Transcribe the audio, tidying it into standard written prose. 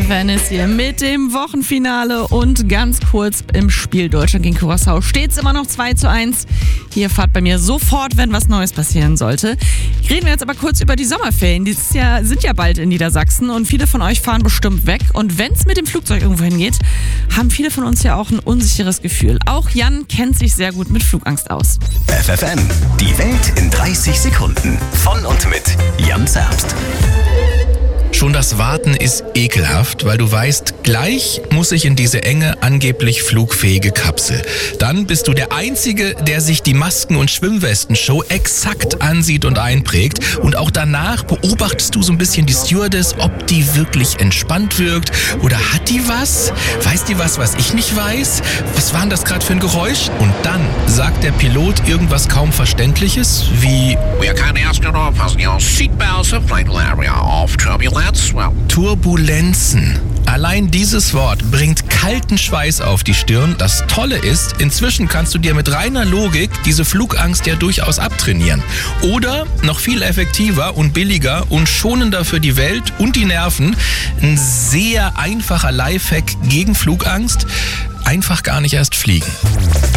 FFN ist hier mit dem Wochenfinale und ganz kurz im Spiel Deutschland gegen Curaçao steht es immer noch 2:1. Hier fahrt bei mir sofort, wenn was Neues passieren sollte. Reden wir jetzt aber kurz über die Sommerferien. Dieses Jahr sind ja bald in Niedersachsen und viele von euch fahren bestimmt weg. Und wenn es mit dem Flugzeug irgendwo hingeht, haben viele von uns ja auch ein unsicheres Gefühl. Auch Jan kennt sich sehr gut mit Flugangst aus. FFN, die Welt in 30 Sekunden. Von und mit Jan Zerbst. Schon das Warten ist ekelhaft, weil du weißt, gleich muss ich in diese enge, angeblich flugfähige Kapsel. Dann bist du der Einzige, der sich die Masken- und Schwimmwesten-Show exakt ansieht und einprägt. Und auch danach beobachtest du so ein bisschen die Stewardess, ob die wirklich entspannt wirkt. Oder hat die was? Weiß die was ich nicht weiß? Was war denn das gerade für ein Geräusch? Und dann sagt der Pilot irgendwas kaum Verständliches, wie We are kindly asking all fasten your seatbelts and flight area of turbulence. Well, Turbulenzen. Allein dieses Wort bringt kalten Schweiß auf die Stirn. Das Tolle ist, inzwischen kannst du dir mit reiner Logik diese Flugangst ja durchaus abtrainieren. Oder, noch viel effektiver und billiger und schonender für die Welt und die Nerven, ein sehr einfacher Lifehack gegen Flugangst: einfach gar nicht erst fliegen.